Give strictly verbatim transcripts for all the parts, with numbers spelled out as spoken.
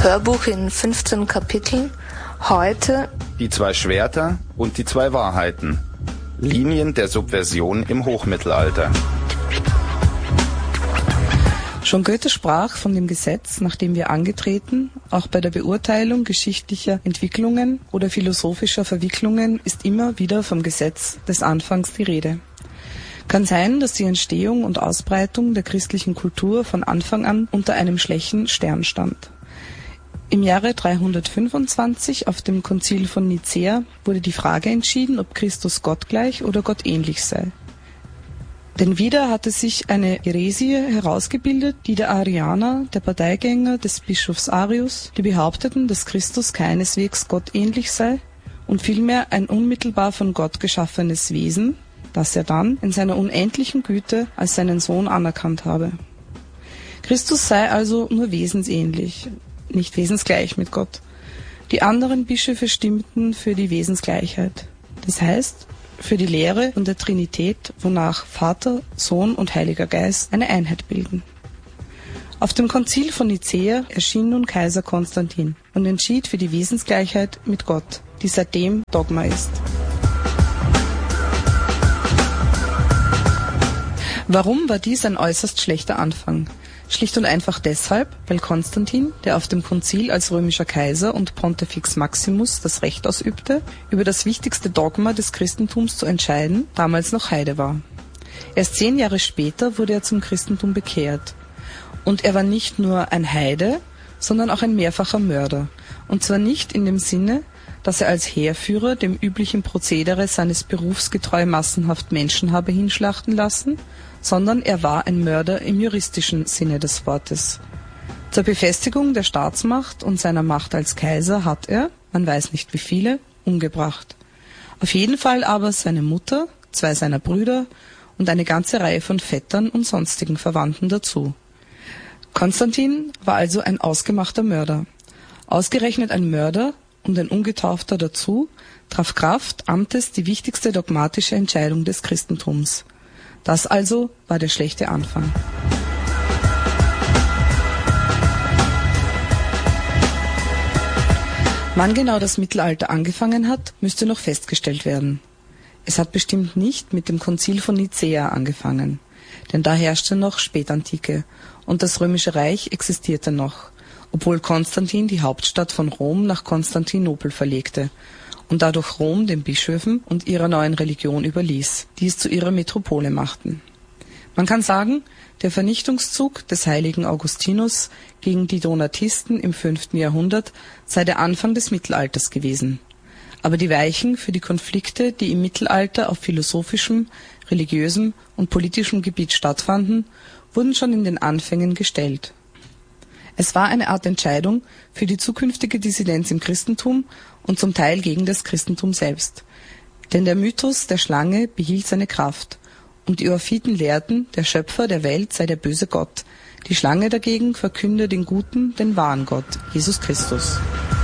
Hörbuch in fünfzehn Kapiteln. Heute Die zwei Schwerter und die zwei Wahrheiten. Linien der Subversion im Hochmittelalter. Schon Goethe sprach von dem Gesetz, nach dem wir angetreten, auch bei der Beurteilung geschichtlicher Entwicklungen oder philosophischer Verwicklungen ist immer wieder vom Gesetz des Anfangs die Rede. Kann sein, dass die Entstehung und Ausbreitung der christlichen Kultur von Anfang an unter einem schlechten Stern stand. Im Jahre dreihundertfünfundzwanzig auf dem Konzil von Nicäa wurde die Frage entschieden, ob Christus gottgleich oder gottähnlich sei. Denn wieder hatte sich eine Häresie herausgebildet, die der Arianer, der Parteigänger des Bischofs Arius, die behaupteten, dass Christus keineswegs gottähnlich sei und vielmehr ein unmittelbar von Gott geschaffenes Wesen, das er dann in seiner unendlichen Güte als seinen Sohn anerkannt habe. Christus sei also nur wesensähnlich, nicht wesensgleich mit Gott. Die anderen Bischöfe stimmten für die Wesensgleichheit. Das heißt, für die Lehre von der Trinität, wonach Vater, Sohn und Heiliger Geist eine Einheit bilden. Auf dem Konzil von Nicäa erschien nun Kaiser Konstantin und entschied für die Wesensgleichheit mit Gott, die seitdem Dogma ist. Warum war dies ein äußerst schlechter Anfang? Schlicht und einfach deshalb, weil Konstantin, der auf dem Konzil als römischer Kaiser und Pontifex Maximus das Recht ausübte, über das wichtigste Dogma des Christentums zu entscheiden, damals noch Heide war. Erst zehn Jahre später wurde er zum Christentum bekehrt. Und er war nicht nur ein Heide, sondern auch ein mehrfacher Mörder. Und zwar nicht in dem Sinne, dass er als Heerführer dem üblichen Prozedere seines Berufs getreu massenhaft Menschen habe hinschlachten lassen, sondern er war ein Mörder im juristischen Sinne des Wortes. Zur Befestigung der Staatsmacht und seiner Macht als Kaiser hat er, man weiß nicht wie viele, umgebracht. Auf jeden Fall aber seine Mutter, zwei seiner Brüder und eine ganze Reihe von Vettern und sonstigen Verwandten dazu. Konstantin war also ein ausgemachter Mörder. Ausgerechnet ein Mörder und ein Ungetaufter dazu, traf Kraft Amtes die wichtigste dogmatische Entscheidung des Christentums. Das also war der schlechte Anfang. Wann genau das Mittelalter angefangen hat, müsste noch festgestellt werden. Es hat bestimmt nicht mit dem Konzil von Nicäa angefangen, denn da herrschte noch Spätantike und das Römische Reich existierte noch, obwohl Konstantin die Hauptstadt von Rom nach Konstantinopel verlegte und dadurch Rom den Bischöfen und ihrer neuen Religion überließ, die es zu ihrer Metropole machten. Man kann sagen, der Vernichtungszug des heiligen Augustinus gegen die Donatisten im fünften Jahrhundert sei der Anfang des Mittelalters gewesen. Aber die Weichen für die Konflikte, die im Mittelalter auf philosophischem, religiösem und politischem Gebiet stattfanden, wurden schon in den Anfängen gestellt. Es war eine Art Entscheidung für die zukünftige Dissidenz im Christentum und zum Teil gegen das Christentum selbst. Denn der Mythos der Schlange behielt seine Kraft und die Ophiten lehrten, der Schöpfer der Welt sei der böse Gott. Die Schlange dagegen verkünde den guten, den wahren Gott, Jesus Christus.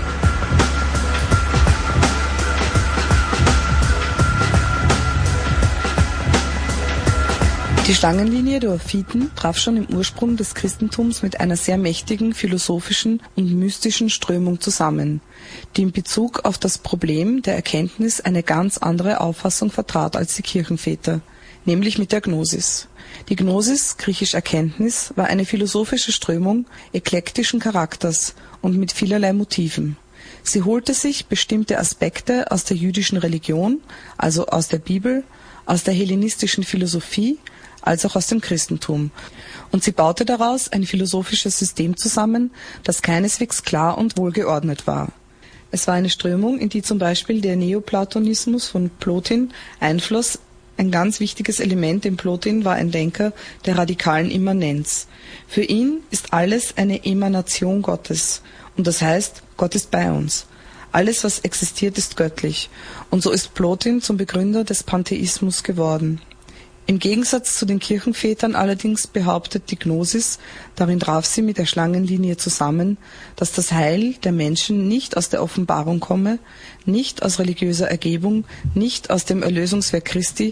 Die Schlangenlinie der Ophiten traf schon im Ursprung des Christentums mit einer sehr mächtigen philosophischen und mystischen Strömung zusammen, die in Bezug auf das Problem der Erkenntnis eine ganz andere Auffassung vertrat als die Kirchenväter, nämlich mit der Gnosis. Die Gnosis, griechisch Erkenntnis, war eine philosophische Strömung eklektischen Charakters und mit vielerlei Motiven. Sie holte sich bestimmte Aspekte aus der jüdischen Religion, also aus der Bibel, aus der hellenistischen Philosophie, als auch aus dem Christentum. Und sie baute daraus ein philosophisches System zusammen, das keineswegs klar und wohlgeordnet war. Es war eine Strömung, in die zum Beispiel der Neoplatonismus von Plotin einfloss. Ein ganz wichtiges Element in Plotin war ein Denker der radikalen Immanenz. Für ihn ist alles eine Emanation Gottes. Und das heißt, Gott ist bei uns. Alles, was existiert, ist göttlich. Und so ist Plotin zum Begründer des Pantheismus geworden. Im Gegensatz zu den Kirchenvätern allerdings behauptet die Gnosis, darin traf sie mit der Schlangenlinie zusammen, dass das Heil der Menschen nicht aus der Offenbarung komme, nicht aus religiöser Ergebung, nicht aus dem Erlösungswerk Christi,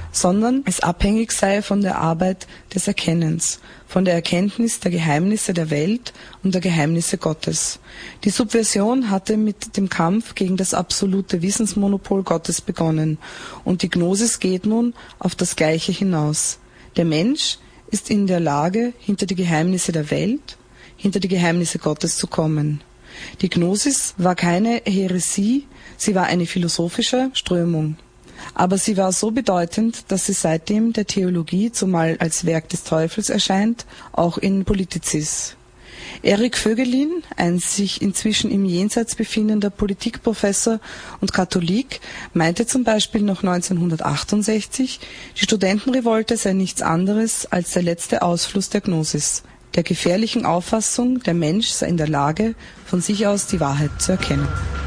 sondern es abhängig sei von der Arbeit des Erkennens, von der Erkenntnis der Geheimnisse der Welt und der Geheimnisse Gottes. Die Subversion hatte mit dem Kampf gegen das absolute Wissensmonopol Gottes begonnen, und die Gnosis geht nun auf das Gleiche hinaus. Der Mensch ist in der Lage, hinter die Geheimnisse der Welt, hinter die Geheimnisse Gottes zu kommen. Die Gnosis war keine Häresie, sie war eine philosophische Strömung. Aber sie war so bedeutend, dass sie seitdem der Theologie, zumal als Werk des Teufels erscheint, auch in Politicis. Erik Voegelin, ein sich inzwischen im Jenseits befindender Politikprofessor und Katholik, meinte zum Beispiel noch neunzehnhundertachtundsechzig, die Studentenrevolte sei nichts anderes als der letzte Ausfluss der Gnosis, der gefährlichen Auffassung, der Mensch sei in der Lage, von sich aus die Wahrheit zu erkennen.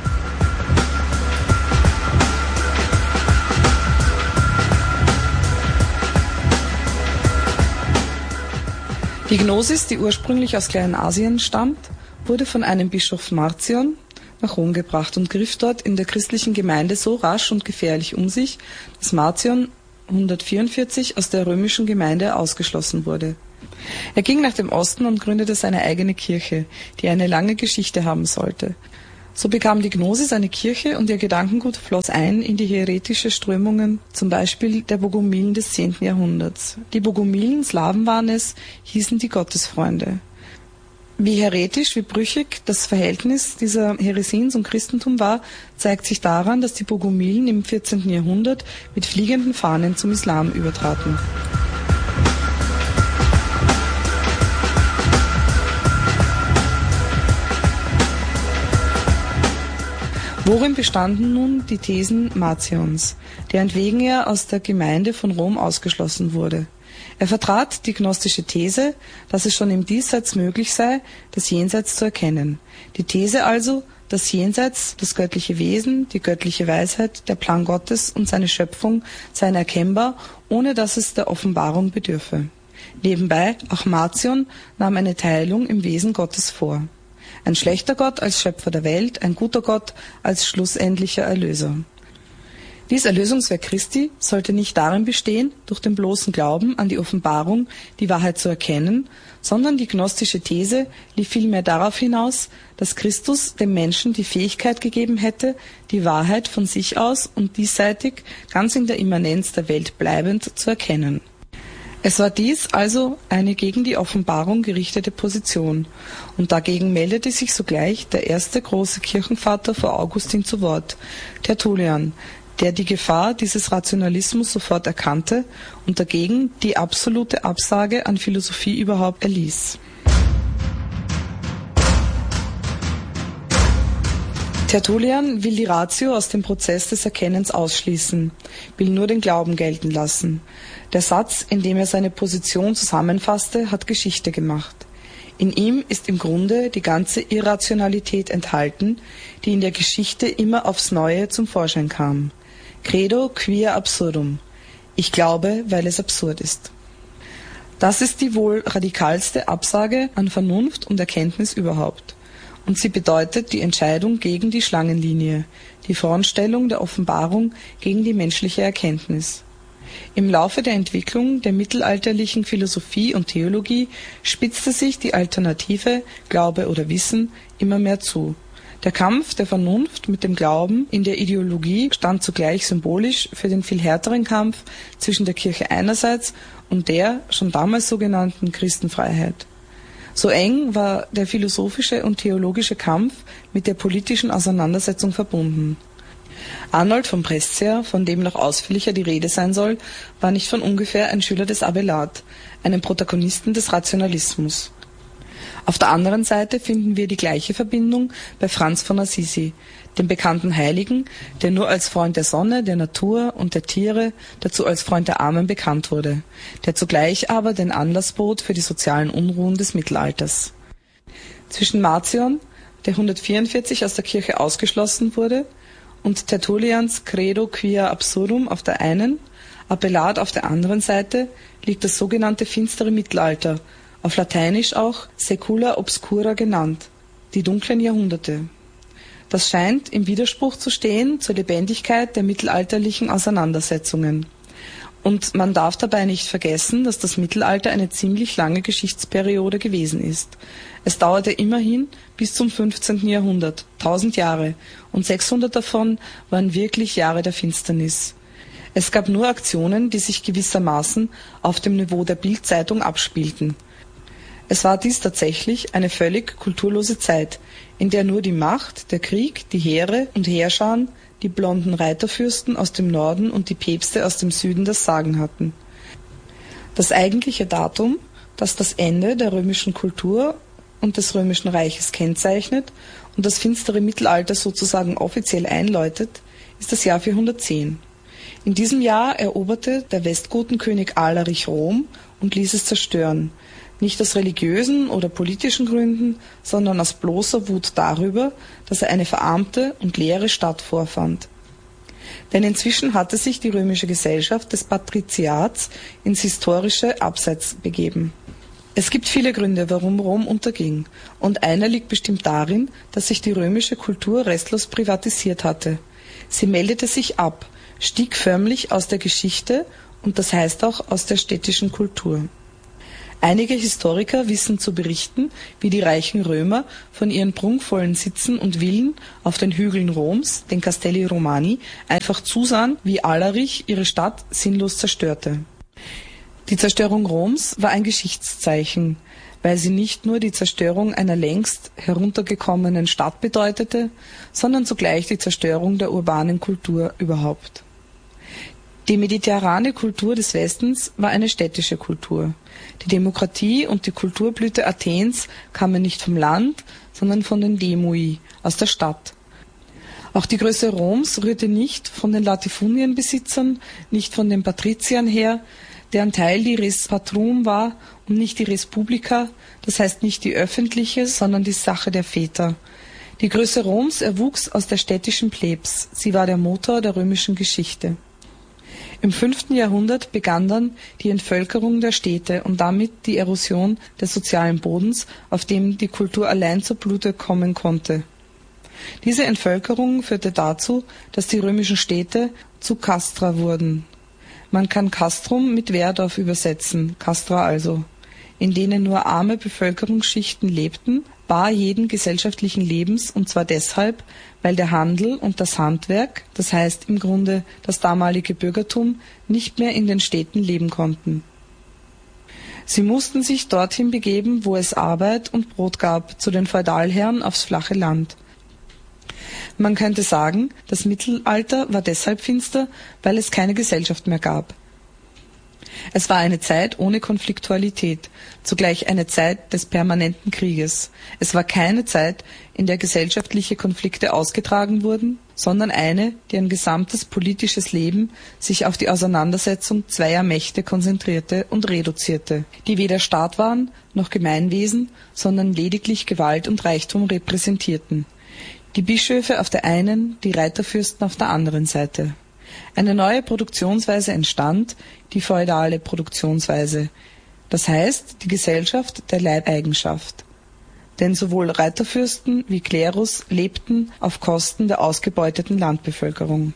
Die Gnosis, die ursprünglich aus Kleinasien stammt, wurde von einem Bischof Marcion nach Rom gebracht und griff dort in der christlichen Gemeinde so rasch und gefährlich um sich, dass Marcion hundertvierundvierzig aus der römischen Gemeinde ausgeschlossen wurde. Er ging nach dem Osten und gründete seine eigene Kirche, die eine lange Geschichte haben sollte. So bekam die Gnosis eine Kirche und ihr Gedankengut floss ein in die häretische Strömungen, zum Beispiel der Bogomilen des zehnten Jahrhunderts. Die Bogomilen, Slawen waren es, hießen die Gottesfreunde. Wie häretisch, wie brüchig das Verhältnis dieser Häresien zum Christentum war, zeigt sich daran, dass die Bogomilen im vierzehnten Jahrhundert mit fliegenden Fahnen zum Islam übertraten. Worin bestanden nun die Thesen Marcions, derentwegen er aus der Gemeinde von Rom ausgeschlossen wurde? Er vertrat die gnostische These, dass es schon im Diesseits möglich sei, das Jenseits zu erkennen. Die These also, das Jenseits, das göttliche Wesen, die göttliche Weisheit, der Plan Gottes und seine Schöpfung seien erkennbar, ohne dass es der Offenbarung bedürfe. Nebenbei, auch Marcion nahm eine Teilung im Wesen Gottes vor. Ein schlechter Gott als Schöpfer der Welt, ein guter Gott als schlussendlicher Erlöser. Dies Erlösungswerk Christi sollte nicht darin bestehen, durch den bloßen Glauben an die Offenbarung die Wahrheit zu erkennen, sondern die gnostische These lief vielmehr darauf hinaus, dass Christus dem Menschen die Fähigkeit gegeben hätte, die Wahrheit von sich aus und diesseitig, ganz in der Immanenz der Welt bleibend, zu erkennen. Es war dies also eine gegen die Offenbarung gerichtete Position, und dagegen meldete sich sogleich der erste große Kirchenvater vor Augustin zu Wort, Tertullian, der die Gefahr dieses Rationalismus sofort erkannte und dagegen die absolute Absage an Philosophie überhaupt erließ. Tertullian will die Ratio aus dem Prozess des Erkennens ausschließen, will nur den Glauben gelten lassen. Der Satz, in dem er seine Position zusammenfasste, hat Geschichte gemacht. In ihm ist im Grunde die ganze Irrationalität enthalten, die in der Geschichte immer aufs Neue zum Vorschein kam. Credo quia absurdum. Ich glaube, weil es absurd ist. Das ist die wohl radikalste Absage an Vernunft und Erkenntnis überhaupt. Und sie bedeutet die Entscheidung gegen die Schlangenlinie, die Frontstellung der Offenbarung gegen die menschliche Erkenntnis. Im Laufe der Entwicklung der mittelalterlichen Philosophie und Theologie spitzte sich die Alternative Glaube oder Wissen immer mehr zu. Der Kampf der Vernunft mit dem Glauben in der Ideologie stand zugleich symbolisch für den viel härteren Kampf zwischen der Kirche einerseits und der schon damals sogenannten Christenfreiheit. So eng war der philosophische und theologische Kampf mit der politischen Auseinandersetzung verbunden. Arnold von Brescia, von dem noch ausführlicher die Rede sein soll, war nicht von ungefähr ein Schüler des Abelard, einem Protagonisten des Rationalismus. Auf der anderen Seite finden wir die gleiche Verbindung bei Franz von Assisi, dem bekannten Heiligen, der nur als Freund der Sonne, der Natur und der Tiere, dazu als Freund der Armen bekannt wurde, der zugleich aber den Anlass bot für die sozialen Unruhen des Mittelalters. Zwischen Marcion, der hundertvierundvierzig aus der Kirche ausgeschlossen wurde, und Tertullians Credo quia absurdum auf der einen, Abelard auf der anderen Seite liegt das sogenannte finstere Mittelalter, auf Lateinisch auch Saecula obscura genannt, die dunklen Jahrhunderte. Das scheint im Widerspruch zu stehen zur Lebendigkeit der mittelalterlichen Auseinandersetzungen. Und man darf dabei nicht vergessen, dass das Mittelalter eine ziemlich lange Geschichtsperiode gewesen ist. Es dauerte immerhin bis zum fünfzehnten Jahrhundert, tausend Jahre, und sechshundert davon waren wirklich Jahre der Finsternis. Es gab nur Aktionen, die sich gewissermaßen auf dem Niveau der Bild-Zeitung abspielten. Es war dies tatsächlich eine völlig kulturlose Zeit, in der nur die Macht, der Krieg, die Heere und Heerscharen, die blonden Reiterfürsten aus dem Norden und die Päpste aus dem Süden das Sagen hatten. Das eigentliche Datum, das das Ende der römischen Kultur und des römischen Reiches kennzeichnet und das finstere Mittelalter sozusagen offiziell einläutet, ist das Jahr vierhundertzehn. In diesem Jahr eroberte der Westgotenkönig Alarich Rom und ließ es zerstören, nicht aus religiösen oder politischen Gründen, sondern aus bloßer Wut darüber, dass er eine verarmte und leere Stadt vorfand. Denn inzwischen hatte sich die römische Gesellschaft des Patriziats ins historische Abseits begeben. Es gibt viele Gründe, warum Rom unterging, und einer liegt bestimmt darin, dass sich die römische Kultur restlos privatisiert hatte. Sie meldete sich ab, stieg förmlich aus der Geschichte und das heißt auch aus der städtischen Kultur. Einige Historiker wissen zu berichten, wie die reichen Römer von ihren prunkvollen Sitzen und Villen auf den Hügeln Roms, den Castelli Romani, einfach zusahen, wie Alarich ihre Stadt sinnlos zerstörte. Die Zerstörung Roms war ein Geschichtszeichen, weil sie nicht nur die Zerstörung einer längst heruntergekommenen Stadt bedeutete, sondern zugleich die Zerstörung der urbanen Kultur überhaupt. Die mediterrane Kultur des Westens war eine städtische Kultur. Die Demokratie und die Kulturblüte Athens kamen nicht vom Land, sondern von den Demui, aus der Stadt. Auch die Größe Roms rührte nicht von den Latifunienbesitzern, nicht von den Patriziern her, deren Teil die Res Patrum war und nicht die Res Publica, das heißt nicht die öffentliche, sondern die Sache der Väter. Die Größe Roms erwuchs aus der städtischen Plebs, sie war der Motor der römischen Geschichte. Im fünften Jahrhundert begann dann die Entvölkerung der Städte und damit die Erosion des sozialen Bodens, auf dem die Kultur allein zur Blüte kommen konnte. Diese Entvölkerung führte dazu, dass die römischen Städte zu Castra wurden. Man kann Castrum mit Wehrdorf übersetzen, Castra also, in denen nur arme Bevölkerungsschichten lebten, bar jeden gesellschaftlichen Lebens, und zwar deshalb, weil der Handel und das Handwerk, das heißt im Grunde das damalige Bürgertum, nicht mehr in den Städten leben konnten. Sie mussten sich dorthin begeben, wo es Arbeit und Brot gab, zu den Feudalherren aufs flache Land. Man könnte sagen, das Mittelalter war deshalb finster, weil es keine Gesellschaft mehr gab. Es war eine Zeit ohne Konfliktualität, zugleich eine Zeit des permanenten Krieges. Es war keine Zeit, in der gesellschaftliche Konflikte ausgetragen wurden, sondern eine, deren gesamtes politisches Leben sich auf die Auseinandersetzung zweier Mächte konzentrierte und reduzierte, die weder Staat waren noch Gemeinwesen, sondern lediglich Gewalt und Reichtum repräsentierten. Die Bischöfe auf der einen, die Reiterfürsten auf der anderen Seite. Eine neue Produktionsweise entstand, die feudale Produktionsweise, das heißt die Gesellschaft der Leibeigenschaft. Denn sowohl Reiterfürsten wie Klerus lebten auf Kosten der ausgebeuteten Landbevölkerung.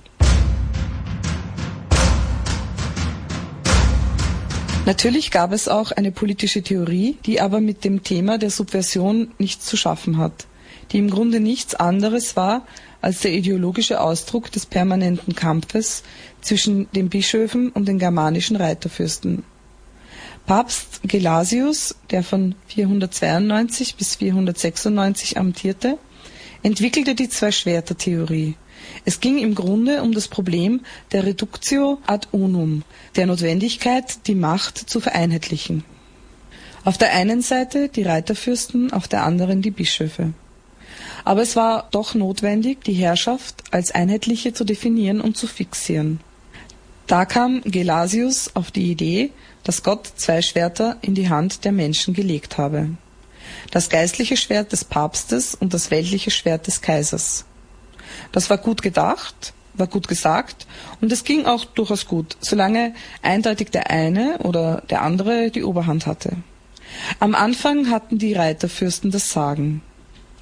Natürlich gab es auch eine politische Theorie, die aber mit dem Thema der Subversion nichts zu schaffen hat, die im Grunde nichts anderes war als der ideologische Ausdruck des permanenten Kampfes zwischen den Bischöfen und den germanischen Reiterfürsten. Papst Gelasius, der von vierhundertzweiundneunzig bis vierhundertsechsundneunzig amtierte, entwickelte die Zwei-Schwerter-Theorie. Es ging im Grunde um das Problem der Reductio ad unum, der Notwendigkeit, die Macht zu vereinheitlichen. Auf der einen Seite die Reiterfürsten, auf der anderen die Bischöfe. Aber es war doch notwendig, die Herrschaft als einheitliche zu definieren und zu fixieren. Da kam Gelasius auf die Idee, dass Gott zwei Schwerter in die Hand der Menschen gelegt habe. Das geistliche Schwert des Papstes und das weltliche Schwert des Kaisers. Das war gut gedacht, war gut gesagt und es ging auch durchaus gut, solange eindeutig der eine oder der andere die Oberhand hatte. Am Anfang hatten die Reiterfürsten das Sagen.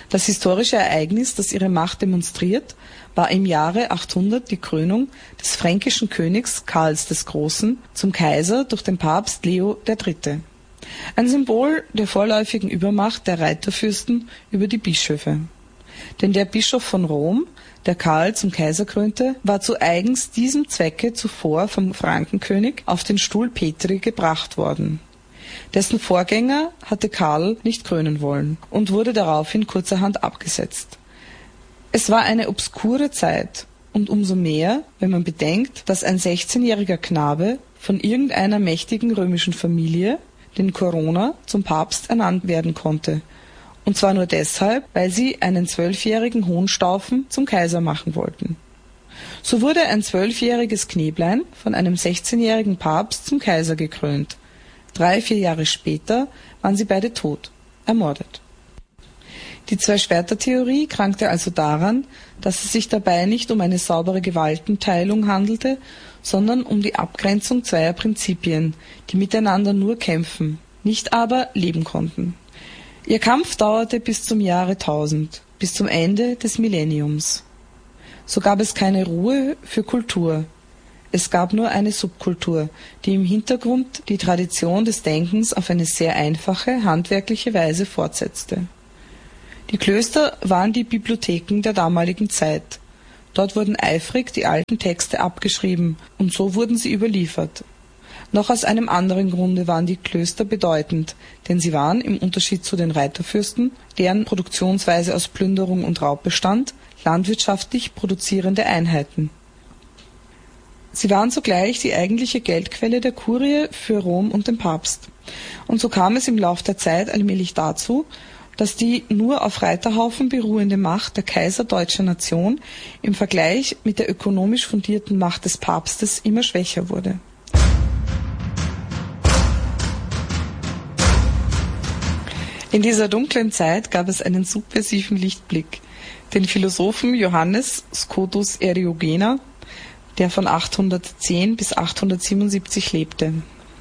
Das historische Ereignis, das ihre Macht demonstriert, war im Jahre achthundert die Krönung des fränkischen Königs Karls des Großen zum Kaiser durch den Papst Leo der Dritte. Ein Symbol der vorläufigen Übermacht der Reiterfürsten über die Bischöfe. Denn der Bischof von Rom, der Karl zum Kaiser krönte, war zu eigens diesem Zwecke zuvor vom Frankenkönig auf den Stuhl Petri gebracht worden. Dessen Vorgänger hatte Karl nicht krönen wollen und wurde daraufhin kurzerhand abgesetzt. Es war eine obskure Zeit und umso mehr, wenn man bedenkt, dass ein sechzehnjähriger Knabe von irgendeiner mächtigen römischen Familie, den Corona, zum Papst ernannt werden konnte. Und zwar nur deshalb, weil sie einen zwölfjährigen Hohenstaufen zum Kaiser machen wollten. So wurde ein zwölfjähriges Knäblein von einem sechzehnjährigen Papst zum Kaiser gekrönt. Drei, vier Jahre später waren sie beide tot, ermordet. Die Zwei-Schwerter-Theorie krankte also daran, dass es sich dabei nicht um eine saubere Gewaltenteilung handelte, sondern um die Abgrenzung zweier Prinzipien, die miteinander nur kämpfen, nicht aber leben konnten. Ihr Kampf dauerte bis zum Jahre tausend, bis zum Ende des Millenniums. So gab es keine Ruhe für Kultur. Es gab nur eine Subkultur, die im Hintergrund die Tradition des Denkens auf eine sehr einfache, handwerkliche Weise fortsetzte. Die Klöster waren die Bibliotheken der damaligen Zeit. Dort wurden eifrig die alten Texte abgeschrieben und so wurden sie überliefert. Noch aus einem anderen Grunde waren die Klöster bedeutend, denn sie waren, im Unterschied zu den Reiterfürsten, deren Produktionsweise aus Plünderung und Raub bestand, landwirtschaftlich produzierende Einheiten. Sie waren zugleich die eigentliche Geldquelle der Kurie für Rom und den Papst. Und so kam es im Lauf der Zeit allmählich dazu, dass die nur auf Reiterhaufen beruhende Macht der Kaiser deutscher Nation im Vergleich mit der ökonomisch fundierten Macht des Papstes immer schwächer wurde. In dieser dunklen Zeit gab es einen subversiven Lichtblick, den Philosophen Johannes Scotus Eriugena, der von achthundertzehn bis achthundertsiebenundsiebzig lebte.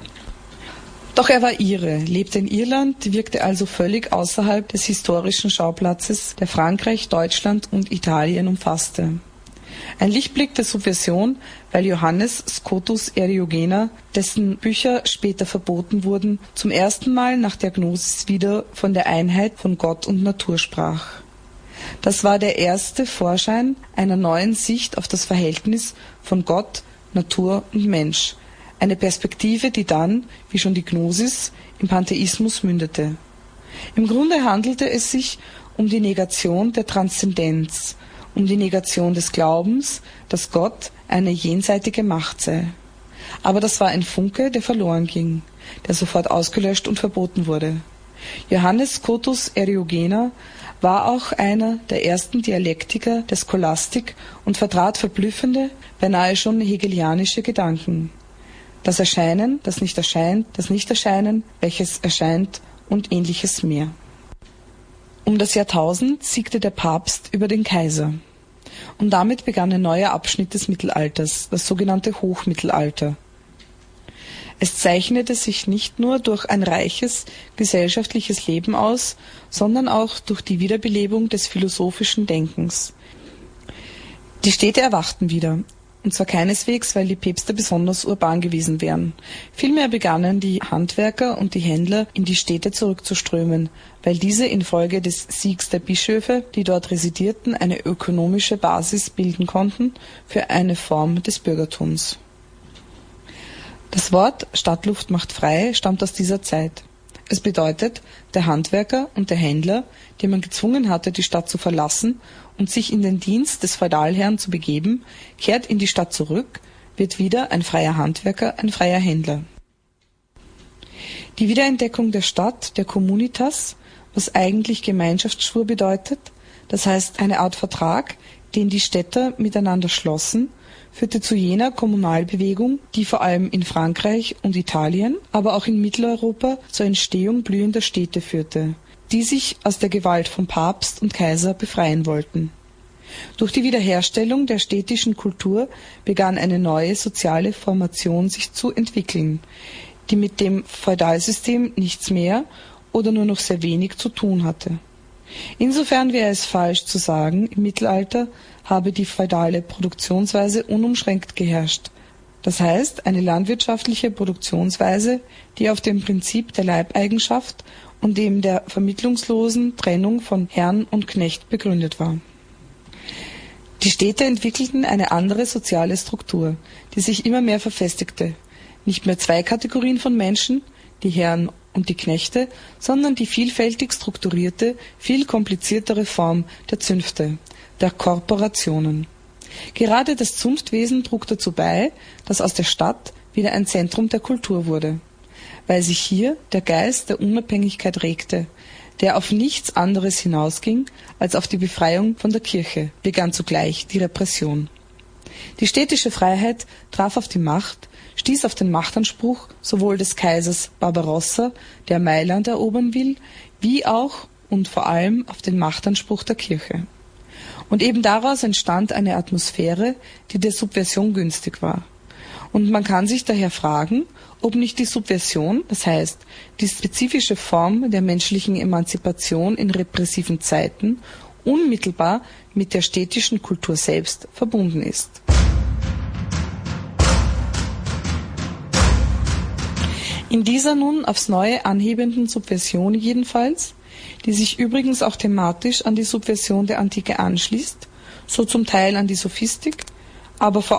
Doch er war Ire, lebte in Irland, wirkte also völlig außerhalb des historischen Schauplatzes, der Frankreich, Deutschland und Italien umfasste. Ein Lichtblick der Subversion, weil Johannes Scotus Eriugena, dessen Bücher später verboten wurden, zum ersten Mal nach der Gnosis wieder von der Einheit von Gott und Natur sprach. Das war der erste Vorschein einer neuen Sicht auf das Verhältnis von Gott, Natur und Mensch. Eine Perspektive, die dann, wie schon die Gnosis, im Pantheismus mündete. Im Grunde handelte es sich um die Negation der Transzendenz, um die Negation des Glaubens, dass Gott eine jenseitige Macht sei. Aber das war ein Funke, der verloren ging, der sofort ausgelöscht und verboten wurde. Johannes Scotus Eriugena war auch einer der ersten Dialektiker der Scholastik und vertrat verblüffende, beinahe schon hegelianische Gedanken. Das Erscheinen, das nicht erscheint, das Nicht-Erscheinen, welches erscheint und ähnliches mehr. Um das Jahrtausend siegte der Papst über den Kaiser. Und damit begann ein neuer Abschnitt des Mittelalters, das sogenannte Hochmittelalter. Es zeichnete sich nicht nur durch ein reiches gesellschaftliches Leben aus, sondern auch durch die Wiederbelebung des philosophischen Denkens. Die Städte erwachten wieder. Und zwar keineswegs, weil die Päpste besonders urban gewesen wären. Vielmehr begannen die Handwerker und die Händler in die Städte zurückzuströmen, weil diese infolge des Siegs der Bischöfe, die dort residierten, eine ökonomische Basis bilden konnten für eine Form des Bürgertums. Das Wort Stadtluft macht frei stammt aus dieser Zeit. Es bedeutet, der Handwerker und der Händler, den man gezwungen hatte, die Stadt zu verlassen und sich in den Dienst des Feudalherrn zu begeben, kehrt in die Stadt zurück, wird wieder ein freier Handwerker, ein freier Händler. Die Wiederentdeckung der Stadt, der Communitas, was eigentlich Gemeinschaftsschwur bedeutet, das heißt eine Art Vertrag, den die Städter miteinander schlossen, führte zu jener Kommunalbewegung, die vor allem in Frankreich und Italien, aber auch in Mitteleuropa zur Entstehung blühender Städte führte, die sich aus der Gewalt von Papst und Kaiser befreien wollten. Durch die Wiederherstellung der städtischen Kultur begann eine neue soziale Formation sich zu entwickeln, die mit dem Feudalsystem nichts mehr oder nur noch sehr wenig zu tun hatte. Insofern wäre es falsch zu sagen, im Mittelalter habe die feudale Produktionsweise unumschränkt geherrscht. Das heißt, eine landwirtschaftliche Produktionsweise, die auf dem Prinzip der Leibeigenschaft und dem der vermittlungslosen Trennung von Herrn und Knecht begründet war. Die Städte entwickelten eine andere soziale Struktur, die sich immer mehr verfestigte. Nicht mehr zwei Kategorien von Menschen, die Herren und die Knechte, sondern die vielfältig strukturierte, viel kompliziertere Form der Zünfte, der Korporationen. Gerade das Zunftwesen trug dazu bei, dass aus der Stadt wieder ein Zentrum der Kultur wurde, weil sich hier der Geist der Unabhängigkeit regte, der auf nichts anderes hinausging als auf die Befreiung von der Kirche, begann zugleich die Repression. Die städtische Freiheit traf auf die Macht, stieß auf den Machtanspruch sowohl des Kaisers Barbarossa, der Mailand erobern will, wie auch und vor allem auf den Machtanspruch der Kirche. Und eben daraus entstand eine Atmosphäre, die der Subversion günstig war. Und man kann sich daher fragen, ob nicht die Subversion, das heißt die spezifische Form der menschlichen Emanzipation in repressiven Zeiten, unmittelbar mit der städtischen Kultur selbst verbunden ist. In dieser nun aufs Neue anhebenden Subversion jedenfalls, die sich übrigens auch thematisch an die Subversion der Antike anschließt, so zum Teil an die Sophistik, aber vor